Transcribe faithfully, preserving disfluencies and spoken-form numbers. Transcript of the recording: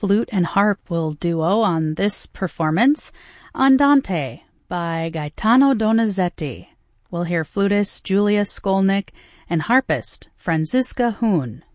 flute and harp will duo on this performance, Andante by Gaetano Donizetti. We'll hear flutist Julia Skolnick and harpist Franziska Huhn.